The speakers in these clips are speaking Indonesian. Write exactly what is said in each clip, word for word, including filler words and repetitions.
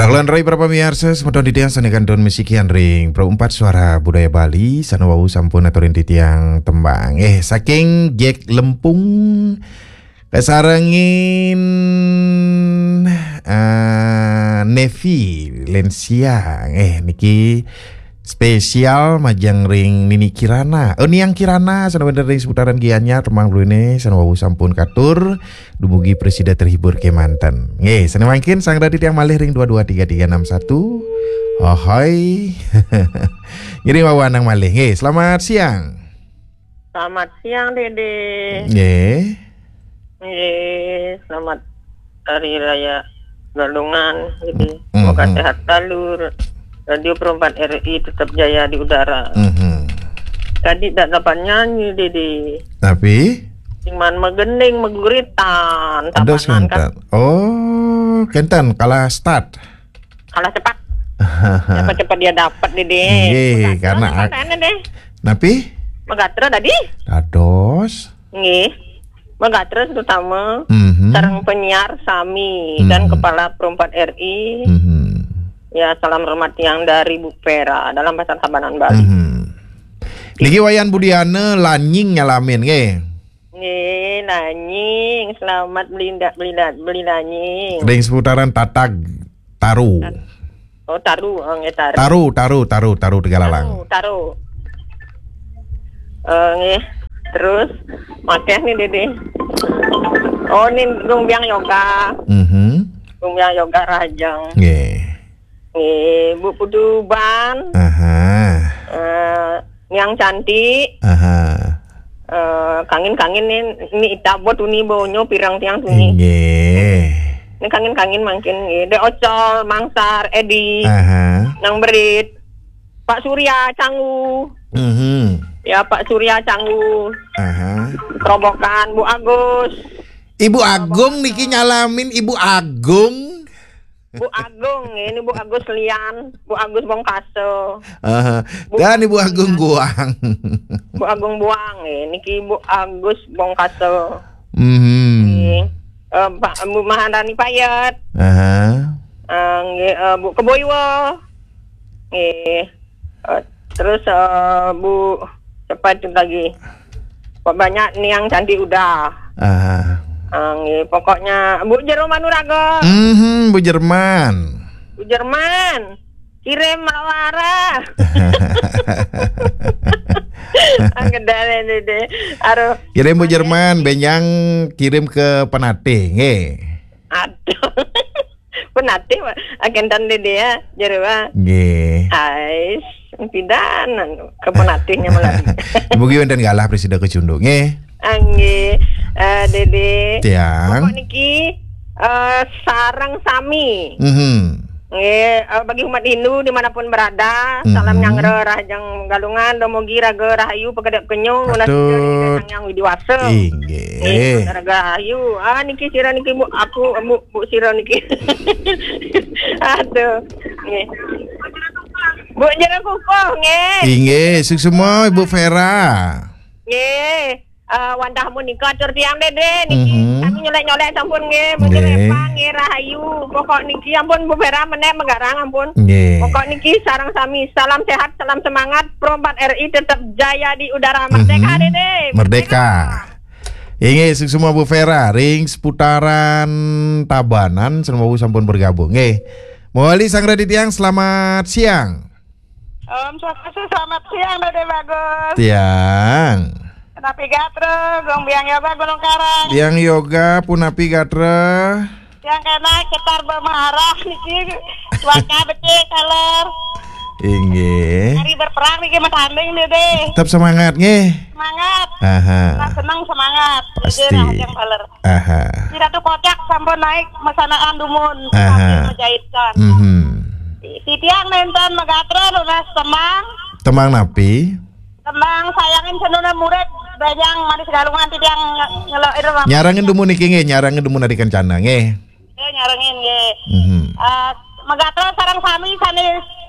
Dahlan rai berapa miarsa semedon titiang sanekan don mesikian ring pro empat suara budaya Bali sanawau sampun aturin titiang tembang. Eh saking Jack Lempung kesarangin uh, Nevi Lensiang. Eh niki spesial majang ring Nini Kirana. Oh niang Kirana sanawau ring seputaran gianyar remang blune sanawau sampun katur dumugi presiden terhibur ke mantan. Nggih, sana mangkin sang radit yang malih ring dua dua tiga tiga enam satu. Ahoy. Ngiring wawanang malih. Nggih, selamat siang. Selamat siang, Dede. Nggih. Nggih, selamat Hari Raya Galungan. Jadi, semoga mm-hmm. sehat selalu. Radio Perempat R I tetap jaya di udara. Mm-hmm. Tadi tak dapat nyanyi, Dede. Tapi? Cuman megending, meguritan. Ada kentan. Oh, kentan kalah start. Kalah cepat. Cepat-cepat dia dapat, Dede. Nggih, karena ak- deh. Napi? Megatra tadi? Dados. Nggih. Megatra terutama mm-hmm. sareng penyiar Sami mm-hmm. dan kepala Perempat R I. Mm-hmm. Ya, salam hormat yang dari Bu Vera dalam Pasar Tabanan Bali. Mm-hmm. Niki wayan Budiana lanying nyalamin nggih. Nggih, lanying. Selamat beli beli beli lanying. Ring seputaran Tatag Taru. Oh, Taru, oh, nggih Taru. Taru, Taru, Taru, Taru Tegalalang. Taru, Taru. Eh, nggih. Terus makeh nih Dede. Oh, ini Gumbiang Yoga. Mhm. Gumbiang Yoga Rajang. Nggih. Nggih, Bu Puduban. Aha. Eh, yang cantik. Aha. Uh, kangin-kangin nih ini itabot uni bonyo pirang tiang tuni. Nggih. Ini kangin-kangin makin nggih. De Ocol, Mangsar, Edi. Aha. Nang Berit. Pak Surya Canggu. Mhm. Ya Pak Surya Canggu. Aha. Kerobokan Bu Agus. Ibu Agung niki nyalamin Ibu Agung. Bu Agung, ini Bu Agus Lian, Bu Agus Bongkaso. Aha. Dan Ibu Agung Guang. Bu Agung Buang, ini ki Bu Agus Bongkaso. Mhm. Uh, Pak Bu Maharani Payet. Aha. Uh, uh, Bu Keboiwo. Nggih. Uh, terus uh, Bu cepat lagi. Banyak nih yang cantik udah. Aha. Uh, nggih, pokoknya Bu Jerman Manuraga. Mhm, Bu Jerman. Bu Jerman. Kirim Mawara. Angkedane Dede. Aduh. Kirim Bu Jerman, Benyang kirim ke Penate, nggih. Aduh. Penate agendan Dede ya, Jerwa. Nggih. Ais, pidanan ke Penatenya malah. Mugi wonten galah presiden kecundung, nggih. Angge uh, Dede. Tiang. Pokok niki uh, sarang Sami. Mhm. Nggih, uh, bagi umat Hindu dimanapun berada, mm-hmm. salam yang rajang galungan, domogi raga rahayu pekedap kenyung, ulas yang widiwasa. Nggih. Raga rahayu. Ah niki sira niki Bu, aku Bu, Bu sira niki. Aduh. Nggih. Bu jero kukuh nggih. Nggih, sukses semua Ibu Vera. Nggih. Uh, wandah mun nikah tur tiang Dede niki mm-hmm. kami nyolek-nyolek sampun nggih mboten repang nggih rahayu pokok niki ampun Bu Vera meneh megarang ampun nggih pokok niki sareng sami salam sehat salam semangat Perempat R I tetap jaya di udara merdeka mm-hmm. Dede merdeka nggih sukses semua Bu Vera ring seputaran Tabanan semua sampun bergabung nggih Mohali sang raditiang selamat siang. Om Swastiastu selamat siang Dede Bagus tiang Punapi Gatre, Gombiang Yoga Gunung Karang. Yang Yoga Punapi Gatre. Yang kena ketar bermarah niki cuaca becek kaler. Inggih. Hari berperang niki Mas Anding Dede. Tetap semangat nggih. Semangat. Aha. Nah, senang semangat. Pasti. Yang kaler. Aha. Tidak tuh kocak sampun naik mesanaan dumun Aha. menjahitkan. Mhm. Si tiang nenten Megatra lunas temang. Temang napi. Temang sayangin senuna murid bajang manis galungan ti tiang nyelok itu. Nyarangin dumun niki nggih, nyarangin dumun ari kencana nggih. Ya nyarangin nggih. Mhm. Uh, Megatra sareng sami sanes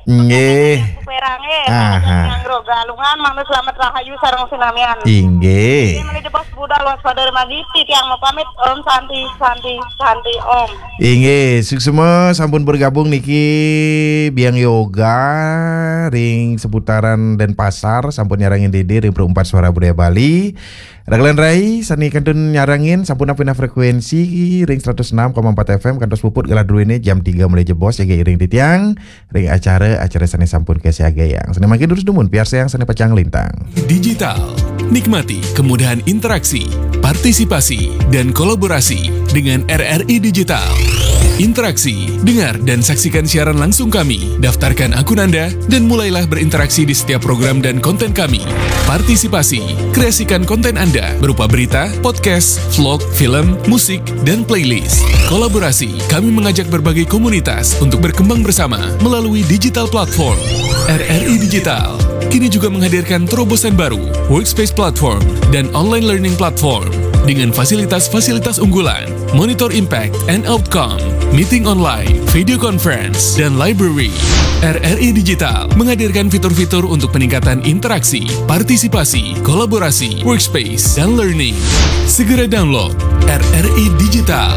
Nggih. Perange, Aha. yang rogalungan, manut selamat rahayu sareng sinamian. Inggih. Ini menjadi bos budal waspada remagiti tiang mau pamit om santi santi santi om. Inggih, suksema sampun bergabung niki biang yoga ring seputaran Denpasar sampun nyarangin Dede ring Perempat Suara Budaya Bali. Raglan Rai sani kantun nyarangin sampun apina frekuensi ring seratus enam koma empat F M kantos puput gelar dulu ini jam tiga mulai jebos ya iring di tiang ring acara acara sani sampun ke siaga yang sani makin terus dumun biar sayang sani pacang lintang. Digital, nikmati kemudahan interaksi, partisipasi, dan kolaborasi dengan R R I Digital. Interaksi, dengar dan saksikan siaran langsung kami, daftarkan akun Anda, dan mulailah berinteraksi di setiap program dan konten kami. Partisipasi, kreasikan konten Anda berupa berita, podcast, vlog, film, musik, dan playlist. Kolaborasi, kami mengajak berbagai komunitas untuk berkembang bersama melalui digital platform. R R I Digital kini juga menghadirkan terobosan baru, workspace platform, dan online learning platform dengan fasilitas-fasilitas unggulan, monitor impact and outcome, meeting online, video conference, dan library. R R I Digital menghadirkan fitur-fitur untuk peningkatan interaksi, partisipasi, kolaborasi, workspace, dan learning. Segera download R R I Digital.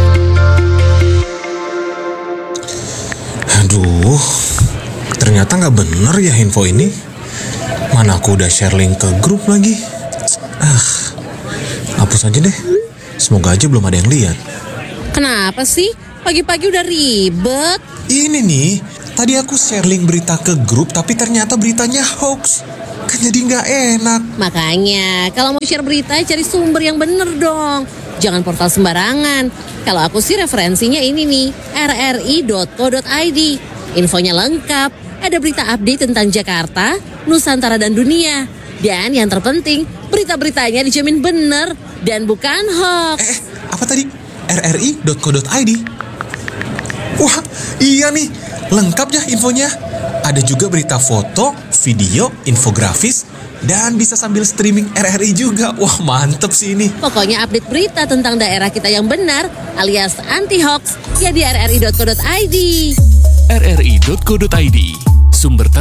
Aduh, ternyata nggak bener ya info ini. Mana aku udah share link ke grup lagi. Ah, hapus aja deh. Semoga aja belum ada yang lihat. Kenapa sih? Pagi-pagi udah ribet. Ini nih, tadi aku share link berita ke grup tapi ternyata beritanya hoax. Kan jadi nggak enak. Makanya, kalau mau share berita cari sumber yang bener dong. Jangan portal sembarangan. Kalau aku sih referensinya ini nih, r r i dot co dot i d. Infonya lengkap. Ada berita update tentang Jakarta, Nusantara dan dunia. Dan yang terpenting, berita-beritanya dijamin bener dan bukan hoax. Eh, apa tadi? r r i dot co dot i d. Wah, iya nih. Lengkap ya infonya. Ada juga berita foto, video, infografis, dan bisa sambil streaming R R I juga. Wah, mantep sih ini. Pokoknya update berita tentang daerah kita yang benar alias anti-hoax ya di r r i dot co dot i d. r r i dot co dot i d, sumber